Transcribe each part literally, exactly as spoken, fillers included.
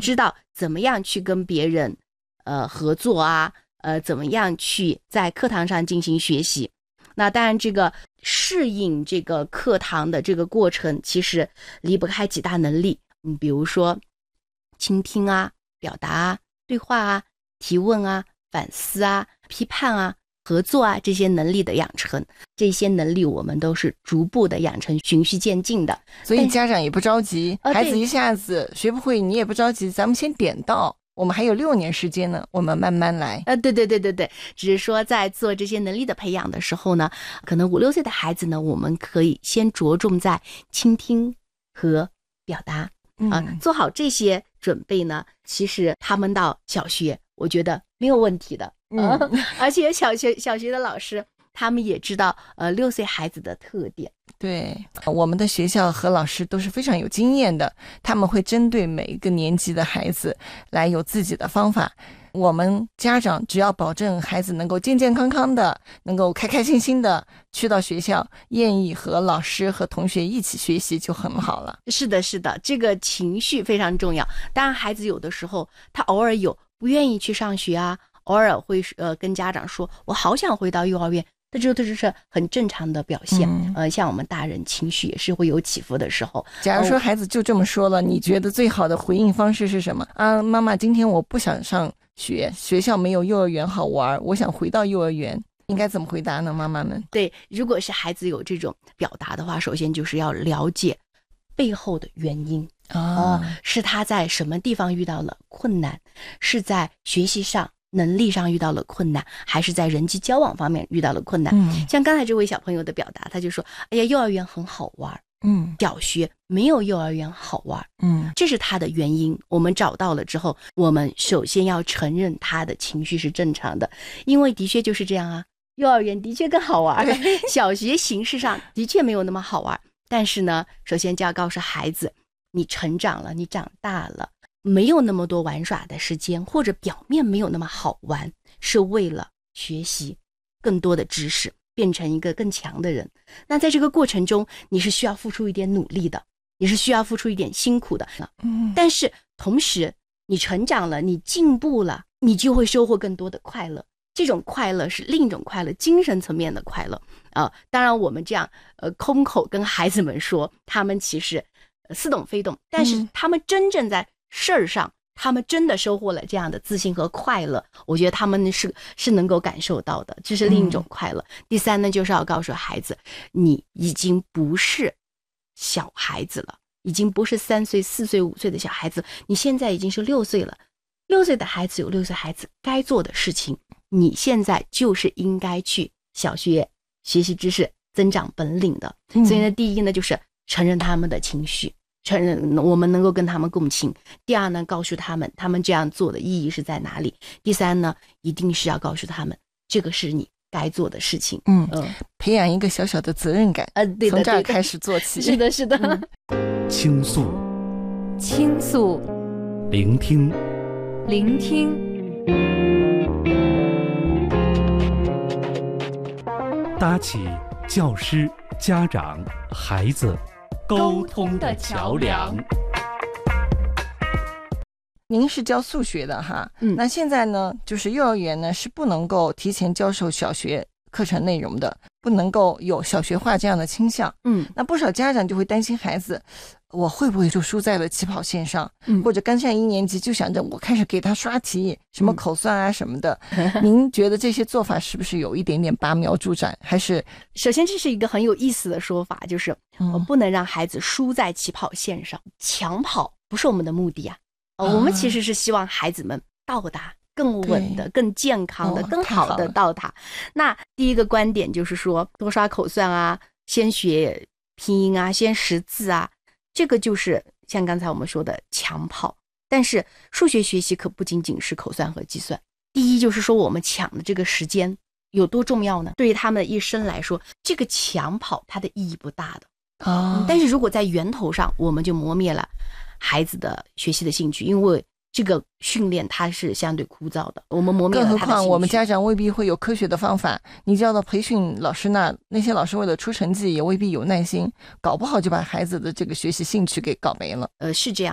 知道怎么样去跟别人呃合作啊，呃怎么样去在课堂上进行学习。那当然这个适应这个课堂的这个过程其实离不开几大能力，嗯，比如说倾听啊、表达啊、对话啊、提问啊、反思啊、批判啊、合作啊，这些能力的养成，这些能力我们都是逐步的养成，循序渐进的。 所以家长也不着急， 呃、 孩子一下子学不会你也不着急，咱们先点到，我们还有六年时间呢，我们慢慢来。 呃，对对对对对，只是说在做这些能力的培养的时候呢，可能五六岁的孩子呢，我们可以先着重在倾听和表达啊、 嗯， 做好这些准备呢，其实他们到小学，我觉得没有问题的。 嗯， 而且小学小学的老师他们也知道呃六岁孩子的特点。 对，我们的学校和老师都是非常有经验的，他们会针对每一个年级的孩子来有自己的方法。我们家长只要保证孩子能够健健康康的，能够开开心心的去到学校，愿意和老师和同学一起学习就很好了。 是的是的，这个情绪非常重要。当然孩子有的时候他偶尔有不愿意去上学啊，偶尔会呃跟家长说我好想回到幼儿园，这就这是很正常的表现。嗯、呃，像我们大人情绪也是会有起伏的时候。 假如说孩子就这么说了，你觉得最好的回应方式是什么？啊，妈妈，今天我不想上学，学校没有幼儿园好玩，我想回到幼儿园，应该怎么回答呢？妈妈们， 对，如果是孩子有这种表达的话，首先就是要了解背后的原因啊、呃，是他在什么地方遇到了困难，是在学习上能力上遇到了困难，还是在人际交往方面遇到了困难。嗯，像刚才这位小朋友的表达，他就说哎呀，幼儿园很好玩，嗯，小学没有幼儿园好玩，嗯，这是他的原因。我们找到了之后，我们首先要承认他的情绪是正常的，因为的确就是这样啊，幼儿园的确更好玩，小学形式上的确没有那么好玩。但是呢，首先就要告诉孩子，你成长了，你长大了，没有那么多玩耍的时间，或者表面没有那么好玩，是为了学习更多的知识，变成一个更强的人。那在这个过程中，你是需要付出一点努力的，你是需要付出一点辛苦的。嗯，但是同时你成长了，你进步了，你就会收获更多的快乐。这种快乐是另一种快乐，精神层面的快乐啊、呃。当然我们这样呃空口跟孩子们说，他们其实、呃、似懂非懂，但是他们真正在事儿上、嗯、他们真的收获了这样的自信和快乐，我觉得他们是是能够感受到的，这是另一种快乐、嗯、第三呢，就是要告诉孩子，你已经不是小孩子了，已经不是三岁四岁五岁的小孩子，你现在已经是六岁了。六岁的孩子有六岁孩子该做的事情，你现在就是应该去小学学习知识，增长本领的。所以呢，第一呢就是承认他们的情绪，承认我们能够跟他们共情。第二呢，告诉他们他们这样做的意义是在哪里。第三呢，一定是要告诉他们这个是你该做的事情。 嗯，嗯培养一个小小的责任感， 呃，对的， 从这儿开始做起。 是的，是的。 嗯、倾诉， 倾诉， 聆听， 聆听， 搭起教师、家长、孩子沟通的桥梁。 您是教数学的哈，嗯，那现在呢，就是幼儿园呢是不能够提前教授小学课程内容的，不能够有小学化这样的倾向。嗯，那不少家长就会担心孩子，我会不会就输在了起跑线上？嗯，或者刚上一年级就想着我开始给他刷题，什么口算啊什么的。嗯、您觉得这些做法是不是有一点点拔苗助长？还是首先这是一个很有意思的说法，就是我不能让孩子输在起跑线上，抢跑不是我们的目的啊。呃、我们其实是希望孩子们到达更稳的、更健康的、哦、更好的到达。那第一个观点就是说，多刷口算啊，先学拼音啊，先识字啊，这个就是像刚才我们说的抢跑。但是数学学习可不仅仅是口算和计算。第一就是说，我们抢的这个时间有多重要呢？对于他们的一生来说，这个抢跑它的意义不大的。哦、嗯，但是如果在源头上我们就磨灭了孩子的学习的兴趣，因为这个训练它是相对枯燥的，我们磨灭了他的兴趣。 更何况我们家长未必会有科学的方法，你叫到培训老师那，那些老师为了出成绩也未必有耐心，搞不好就把孩子的这个学习兴趣给搞没了。 呃，是这样的，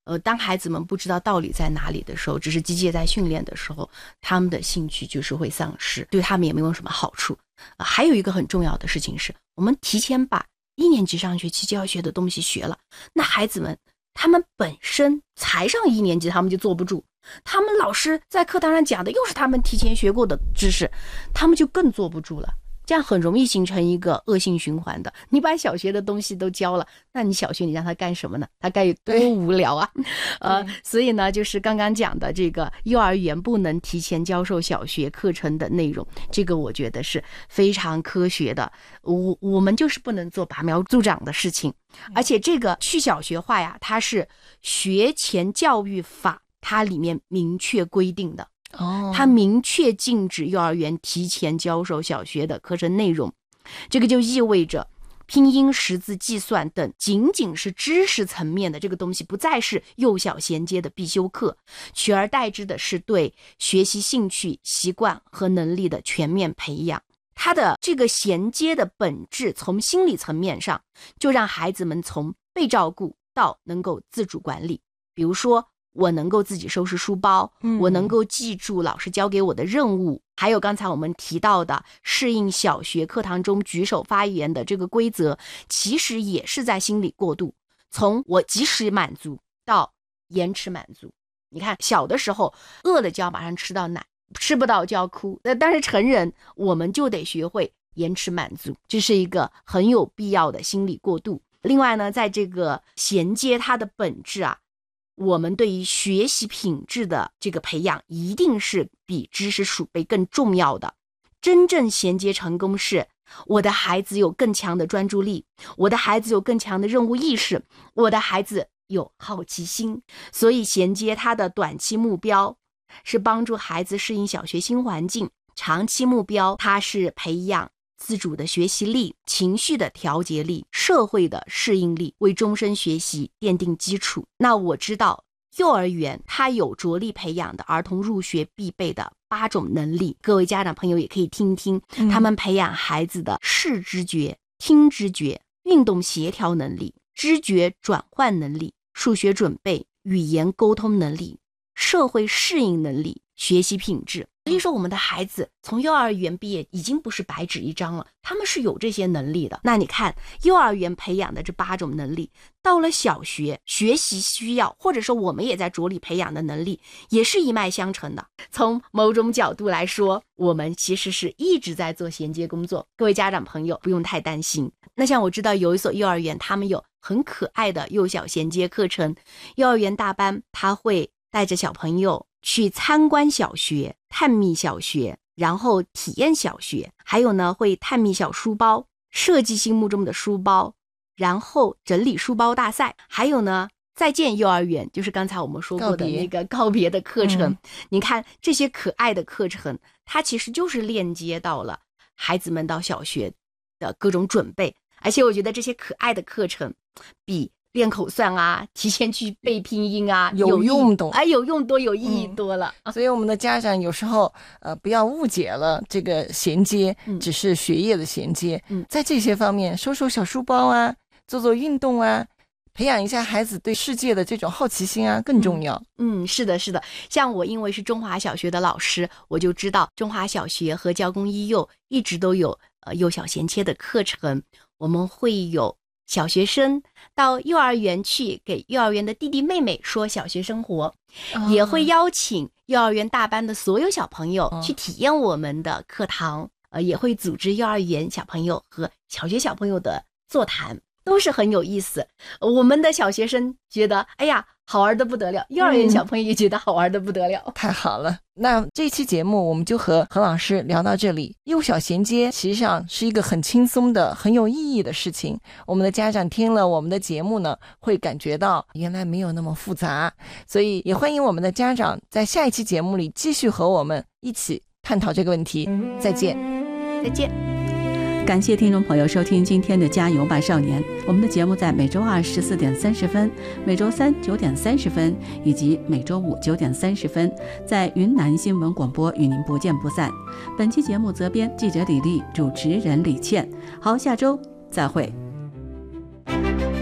呃，当孩子们不知道道理在哪里的时候，只是机械在训练的时候，他们的兴趣就是会丧失，对他们也没有什么好处。呃、还有一个很重要的事情是，我们提前把一年级上学期就要学的东西学了，那孩子们他们本身才上一年级，他们就坐不住，他们老师在课堂上讲的又是他们提前学过的知识，他们就更坐不住了。这样很容易形成一个恶性循环的。你把小学的东西都教了，那你小学你让他干什么呢？他该有多无聊啊！呃，所以呢，就是刚刚讲的这个幼儿园不能提前教授小学课程的内容，这个我觉得是非常科学的。我我们就是不能做拔苗助长的事情，而且这个去小学化呀，它是学前教育法它里面明确规定的。哦，它明确禁止幼儿园提前教授小学的课程内容，这个就意味着拼音、识字、计算等仅仅是知识层面的这个东西不再是幼小衔接的必修课，取而代之的是对学习兴趣、习惯和能力的全面培养。它的这个衔接的本质，从心理层面上就让孩子们从被照顾到能够自主管理。比如说我能够自己收拾书包，嗯、我能够记住老师交给我的任务，还有刚才我们提到的适应小学课堂中举手发言的这个规则，其实也是在心理过渡，从我及时满足到延迟满足。你看小的时候饿了就要马上吃到奶，吃不到就要哭，但是成人我们就得学会延迟满足，这是一个很有必要的心理过渡。另外呢，在这个衔接它的本质啊，我们对于学习品质的这个培养一定是比知识储备更重要的。真正衔接成功是我的孩子有更强的专注力，我的孩子有更强的任务意识，我的孩子有好奇心。所以衔接他的短期目标是帮助孩子适应小学新环境，长期目标它是培养自主的学习力、情绪的调节力、社会的适应力，为终身学习奠定基础。那我知道幼儿园它有着力培养的儿童入学必备的八种能力，各位家长朋友也可以听听，嗯、他们培养孩子的视知觉、听知觉、运动协调能力、知觉转换能力、数学准备、语言沟通能力、社会适应能力、学习品质。所以说我们的孩子从幼儿园毕业已经不是白纸一张了，他们是有这些能力的。那你看幼儿园培养的这八种能力，到了小学学习需要或者说我们也在着力培养的能力也是一脉相承的。从某种角度来说，我们其实是一直在做衔接工作，各位家长朋友不用太担心。那像我知道有一所幼儿园，他们有很可爱的幼小衔接课程，幼儿园大班他会带着小朋友去参观小学、探秘小学，然后体验小学，还有呢会探秘小书包，设计心目中的书包，然后整理书包大赛，还有呢再见幼儿园，就是刚才我们说过的那个告别的课程。嗯、你看这些可爱的课程，它其实就是链接到了孩子们到小学的各种准备，而且我觉得这些可爱的课程比练口算啊，提前去背拼音啊， 有用多， 哎，有用多，有意义多了。 嗯、所以我们的家长有时候呃不要误解了这个衔接，嗯、只是学业的衔接。嗯，在这些方面，收收小书包啊，做做运动啊，培养一下孩子对世界的这种好奇心啊，更重要。 嗯，嗯是的，是的。像我因为是中华小学的老师，我就知道中华小学和教工一幼一直都有呃幼小衔接的课程，我们会有小学生到幼儿园去给幼儿园的弟弟妹妹说小学生活，哦、也会邀请幼儿园大班的所有小朋友去体验我们的课堂，哦、呃，也会组织幼儿园小朋友和小学小朋友的座谈，都是很有意思。我们的小学生觉得哎呀好玩的不得了，幼儿园小朋友也觉得好玩的不得了。 嗯、太好了。那这期节目我们就和何老师聊到这里。幼小衔接实际上是一个很轻松的很有意义的事情，我们的家长听了我们的节目呢，会感觉到原来没有那么复杂，所以也欢迎我们的家长在下一期节目里继续和我们一起探讨这个问题。再见。 再见。 感谢听众朋友收听今天的加油吧少年，我们的节目在每周二十四点三十分、每周三九点三十分以及每周五九点三十分在云南新闻广播与您不见不散。本期节目责编记者李丽，主持人李倩。好，下周再会。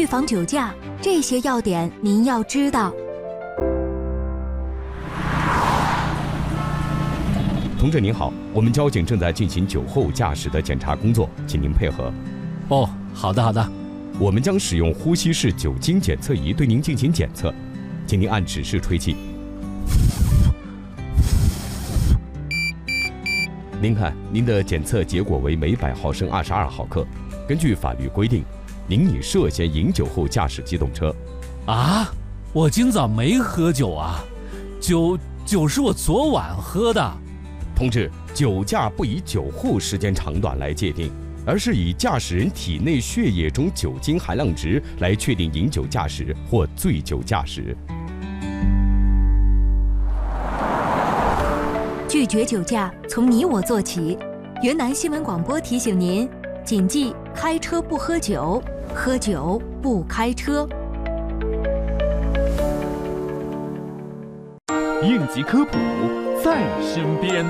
预防酒驾，这些要点您要知道。 同志您好，我们交警正在进行酒后驾驶的检查工作，请您配合。 哦，好的好的。 我们将使用呼吸式酒精检测仪对您进行检测，请您按指示吹气。您看，您的检测结果为每百毫升二十二毫克。根据法律规定，您已涉嫌饮酒后驾驶机动车。 啊，我今早没喝酒啊，酒酒是我昨晚喝的。 同志，酒驾不以酒后时间长短来界定，而是以驾驶人体内血液中酒精含量值来确定饮酒驾驶或醉酒驾驶。 拒绝酒驾，从你我做起。云南新闻广播提醒您：谨记开车不喝酒，喝酒不开车。 应急科普在身边。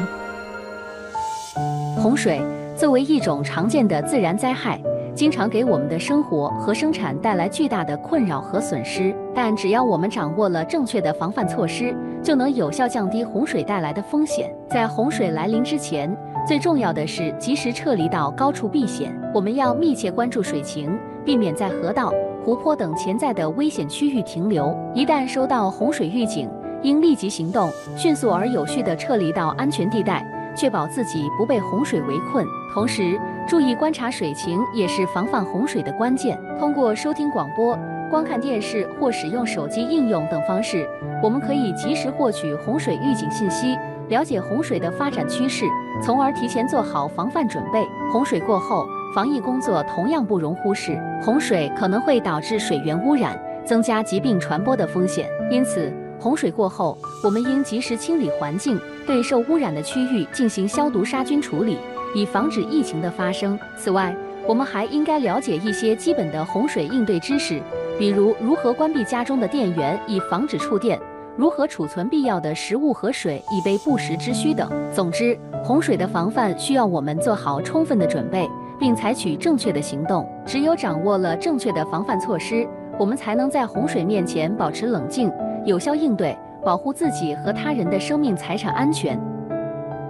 洪水作为一种常见的自然灾害，经常给我们的生活和生产带来巨大的困扰和损失。但只要我们掌握了正确的防范措施，就能有效降低洪水带来的风险。在洪水来临之前，最重要的是及时撤离到高处避险。我们要密切关注水情，避免在河道、湖泊等潜在的危险区域停留。一旦收到洪水预警，应立即行动，迅速而有序地撤离到安全地带，确保自己不被洪水围困。同时，注意观察水情也是防范洪水的关键。通过收听广播、观看电视或使用手机应用等方式，我们可以及时获取洪水预警信息，了解洪水的发展趋势，从而提前做好防范准备。洪水过后，防疫工作同样不容忽视。洪水可能会导致水源污染，增加疾病传播的风险，因此洪水过后，我们应及时清理环境，对受污染的区域进行消毒杀菌处理，以防止疫情的发生。此外，我们还应该了解一些基本的洪水应对知识，比如如何关闭家中的电源以防止触电，如何储存必要的食物和水以备不时之需等。总之，洪水的防范需要我们做好充分的准备，并采取正确的行动。只有掌握了正确的防范措施，我们才能在洪水面前保持冷静，有效应对，保护自己和他人的生命财产安全。